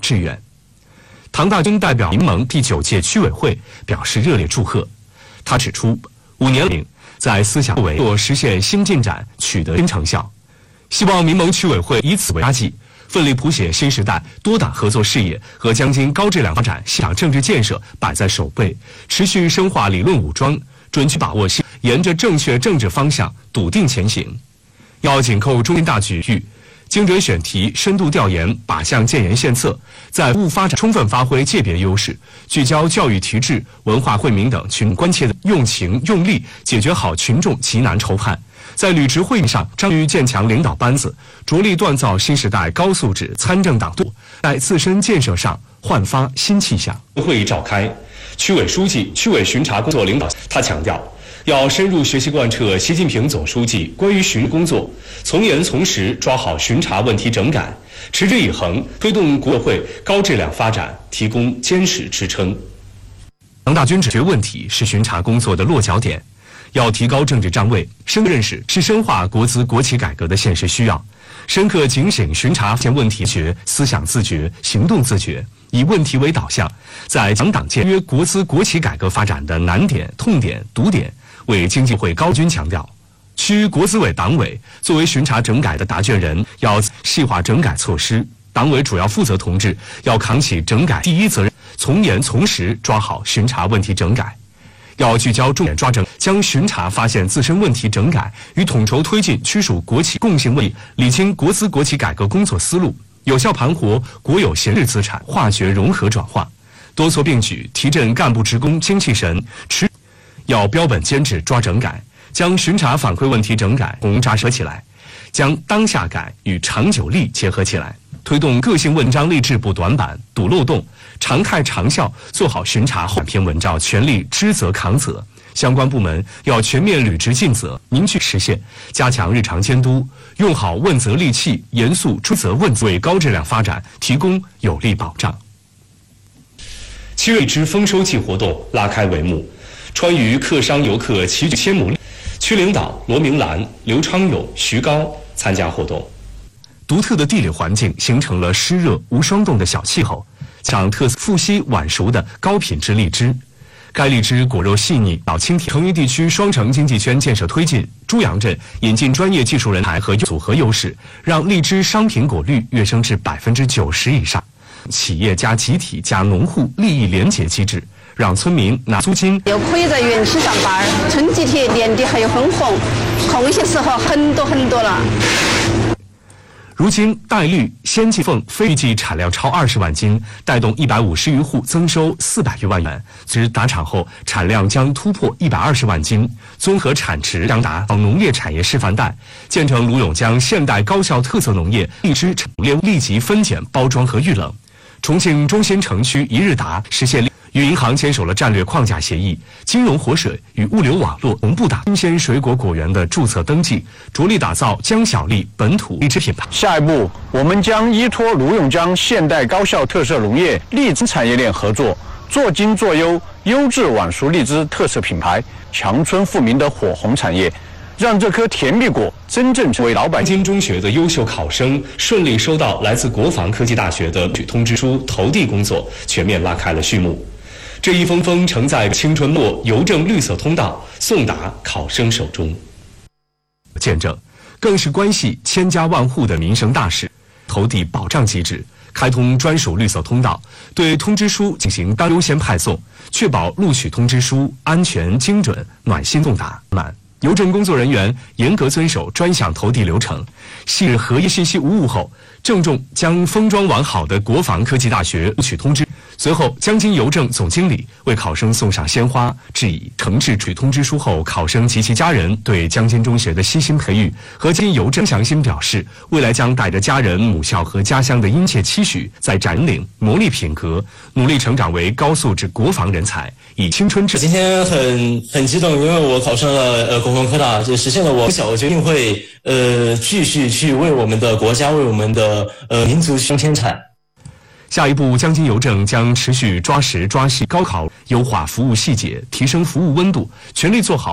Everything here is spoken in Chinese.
致远。唐大军代表民盟第9届区委会表示热烈祝贺。他指出，5年来在思想维度实现新进展，取得新成效，希望民盟区委会以此为佳绩，奋力谱写新时代多党合作事业和江津高质量发展系统政治建设摆在首位，持续深化理论武装，准确把握沿着正确政治方向笃定前行。要紧扣中心大局域，精准选题，深度调研，靶向建言献策，在务发展充分发挥界别优势，聚焦教育提质、文化惠民等群关切的用情用力解决好群众急难愁盼。在履职会议上，张于建强领导班子，着力锻造新时代高素质参政党度，在自身建设上焕发新气象。会议召开，区委书记、区委巡查工作领导，他强调，要深入学习贯彻习近平总书记关于巡工作，从严从实抓好巡查问题整改，持之以恒推动国会高质量发展提供坚实支撑。唐大军解决问题是巡查工作的落脚点，要提高政治站位，深刻认识是深化国资国企改革的现实需要，深刻警醒巡查发现问题觉、思想自觉、行动自觉，以问题为导向，在讲党建约国资国企改革发展的难点、痛点、堵点，为经济会高军强调，区国资委党委作为巡查整改的答卷人，要细化整改措施，党委主要负责同志要扛起整改第一责任，从严从实抓好巡查问题整改。要聚焦重点抓整，将巡查发现自身问题整改与统筹推进区属国企共性问题，理清国资国企改革工作思路，有效盘活国有闲置资产化学融合转化，多措并举提振干部职工精气神。要标本兼治抓整改，将巡查反馈问题整改扎实起来，将当下改与长久力结合起来，推动个性文章立志补短板、堵漏洞，常态长效做好巡查短篇文章全力知责扛责。相关部门要全面履职尽责，凝聚实现，加强日常监督，用好问责利器，严肃追责问责，为高质量发展提供有力保障。7月荔枝丰收季活动拉开帷幕，川渝客商游客齐聚千亩，区领导罗明兰、刘昌勇、徐高参加活动。独特的地理环境形成了湿热无霜冻的小气候，长特色富硒晚熟的高品质荔枝。该荔枝果肉细腻，老青甜。成渝地区双城经济圈建设推进，朱阳镇引进专业技术人才和组合优势，让荔枝商品果率跃升至90%以上。企业加集体加农户利益联结机制，让村民拿租金。 又可以在园区上班，春季天年底还有分红，空些时候很多了。 如今带绿、鲜季凤预计产量超20万斤，带动150余户增收400余万元。至打产后，产量将突破120万斤，综合产值将达到农业产业示范带，建成卢永江现代高效特色农业荔枝产业立即分拣、包装和预冷。重庆中心城区一日达实现与银行签署了战略框架协议，金融活水与物流网络同步打新鲜水果果园的注册登记，着力打造江小荔本土荔枝品牌。 下一步，我们将依托卢永江现代高效特色农业荔枝产业链合作，做精做优优质晚熟荔枝特色品牌，强村富民的火红产业，让这颗甜蜜果真正成为老百姓。 京中学的优秀考生顺利收到来自国防科技大学的录取通知书，投递工作全面拉开了序幕。这一封封承载青春诺邮政绿色通道送达考生手中，见证更是关系千家万户的民生大事。投递保障机制，开通专属绿色通道，对通知书进行当优先派送，确保录取通知书安全精准、暖心送达。邮政工作人员严格遵守专项投递流程，系日核一信息无误后，郑重将封装完好的国防科技大学录取通知。随后，江津邮政总经理为考生送上鲜花，致以诚挚取通知书后，考生及其家人对江津中学的悉心培育和江津邮政详心表示，未来将带着家人、母校和家乡的殷切期许，在占领磨砺品格，努力成长为高素质国防人才，以青春致。 今天很激动，因为我考上了国防科大，就实现了我小决定会继续去为我们的国家、为我们的民族争天产。 下一步，江津邮政将持续抓实抓细高考，优化服务细节，提升服务温度，全力做好